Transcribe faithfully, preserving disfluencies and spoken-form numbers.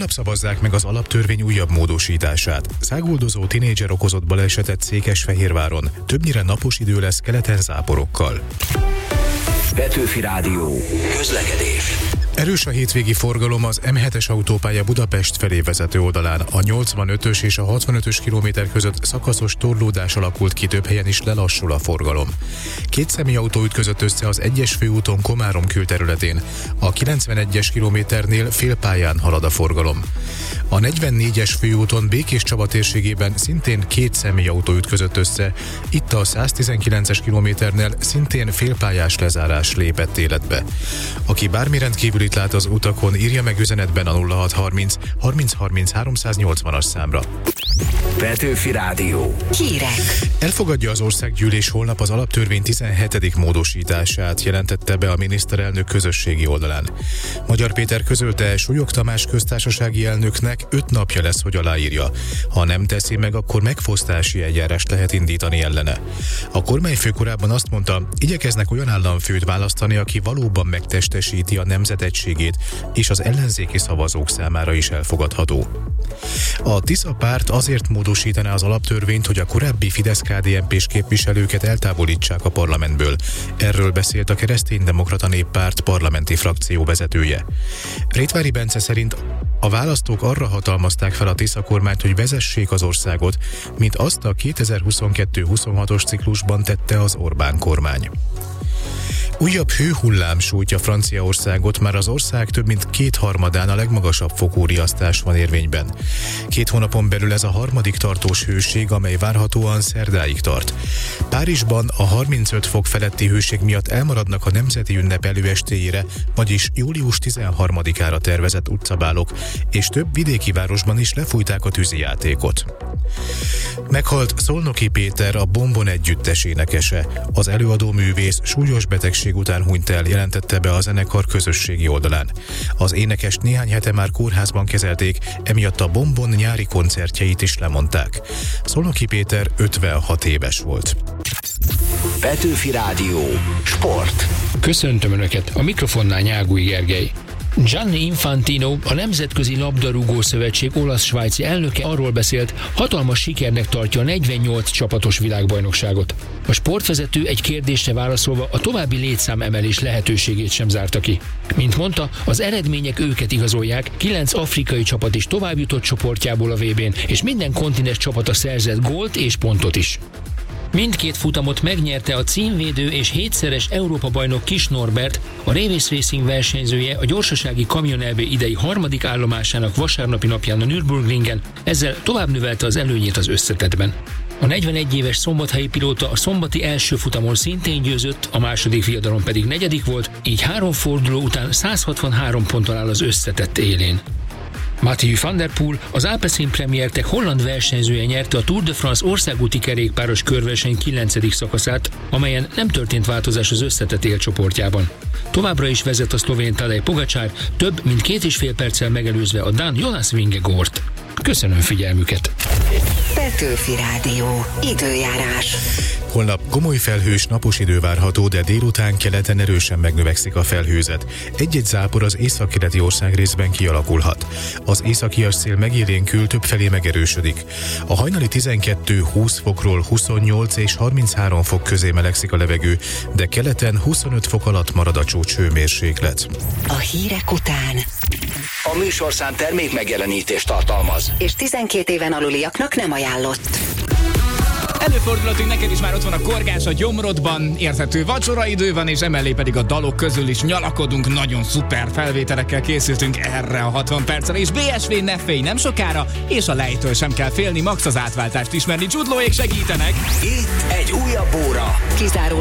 Holnap szavazzák meg az alaptörvény újabb módosítását. Száguldozó tinédzser okozott balesetet Székesfehérváron. Többnyire napos idő lesz, keleten záporokkal. Petőfi Rádió. Közlekedés. Erős a hétvégi forgalom az em hetes autópálya Budapest felé vezető oldalán. A nyolcvanötös és a hatvanötös kilométer között szakaszos torlódás alakult ki, több helyen is lelassul a forgalom. Két személyautó ütközött össze az egyes főúton Komárom külterületén. A kilencvenegyes kilométernél félpályán halad a forgalom. A negyvennégyes főúton Békés-Csaba térségében szintén két személyautó ütközött össze. Itt a száztizenkilences kilométernél szintén félpályás lezárás lépett életbe. Aki bármi rendkívül itt lát az utakon, írja meg üzenetben a nulla hatszázharminc harminc harminc háromszáznyolcvanas számra. Petőfi Rádió. Hírek. Elfogadja az országgyűlés holnap az alaptörvény tizenhetedik módosítását, jelentette be a miniszterelnök közösségi oldalán. Magyar Péter közölte, Súlyog Tamás köztársasági elnöknek öt napja lesz, hogy aláírja. Ha nem teszi meg, akkor megfosztási eljárást lehet indítani ellene. A kormányfő korábban azt mondta, igyekeznek olyan államfőt választani, aki valóban megtestesíti a nemzet egységét, és az ellenzéki szavazók számára is elfogadható. A Tisza párt azért módosítaná az alaptörvényt, hogy a korábbi Fidesz-ká dé en pés képviselőket eltávolítsák a parlamentből. Erről beszélt a Kereszténydemokrata Néppárt parlamenti frakció vezetője. Rétvári Bence szerint a választók arra hatalmazták fel a Tisza kormányt, hogy vezessék az országot, mint azt a kétezer-huszonkettő huszonhatos ciklusban tette az Orbán kormány. Újabb hőhullám sújtja Franciaországot, már az ország több mint kétharmadán a legmagasabb fokú riasztás van érvényben. Két hónapon belül ez a harmadik tartós hőség, amely várhatóan szerdáig tart. Párizsban a harmincöt fok feletti hőség miatt elmaradnak a nemzeti ünnep előestéjére, vagyis július tizenharmadikára tervezett utcabálok, és több vidéki városban is lefújták a tűzijátékot. Meghalt Szolnoki Péter, a Bombon együttes énekese. Az előadó művész súlyos betegség után hunyt el, jelentette be a zenekar közösségi oldalán. Az énekes néhány hete már kórházban kezelték, emiatt a Bombon nyári koncertjeit is lemondták. Szolnoki Péter ötvenhat éves volt. Petőfi Rádió. Sport. Köszöntöm Önöket, a mikrofonnál Nyágúj Gergely. Gianni Infantino, a Nemzetközi Labdarúgó Szövetség olasz-svájci elnöke arról beszélt, hatalmas sikernek tartja a negyvennyolc csapatos világbajnokságot. A sportvezető egy kérdésre válaszolva a további létszámemelés lehetőségét sem zárta ki. Mint mondta, az eredmények őket igazolják, kilenc afrikai csapat is továbbjutott csoportjából a vé bén, és minden kontinens csapata szerzett gólt és pontot is. Mindkét futamot megnyerte a címvédő és hétszeres Európa-bajnok Kis Norbert, a Révész Racing versenyzője a gyorsasági kamionelbé idei harmadik állomásának vasárnapi napján a Nürburgringen, ezzel tovább növelte az előnyét az összetettben. A negyvenegy éves szombathelyi pilóta a szombati első futamon szintén győzött, a második viadalon pedig negyedik volt, így három forduló után száz hatvanhárom ponttal áll az összetett élén. Mathieu van der Poel, az Alpecin Premier Tech holland versenyzője nyerte a Tour de France országúti kerékpáros körverseny kilencedik szakaszát, amelyen nem történt változás az összetett élcsoportjában. Továbbra is vezet a szlovén Tadej Pogačar, több mint két és fél perccel megelőzve a dán Jonas Vingegaardt. Köszönöm figyelmüket! Petőfi Rádió. Időjárás. Holnap komoly felhős napos idő várható, de délután keleten erősen megnövekszik a felhőzet. Egy-egy zápor az északkeleti országrészben kialakulhat. Az északias szél megélénkül, többfelé megerősödik. A hajnali tizenkettő-húsz fokról huszonnyolc és harminchárom fok közé melegszik a levegő, de keleten huszonöt fok alatt marad a csúcshőmérséklet. A hírek után. A műsorszám termék megjelenítést tartalmaz. És tizenkét éven aluliaknak nem ajánlott. Előfordulatunk, neked is már ott van a korgás a gyomrodban, érthető vacsoraidő van, és emellé pedig a dalok közül is nyalakodunk, nagyon szuper felvételekkel készültünk erre a hatvan percre, és bé es vé ne félj, nem sokára, és a lejtől sem kell félni, max az átváltást ismerni, Csudlóék segítenek. Itt egy újabb óra. Kizárólag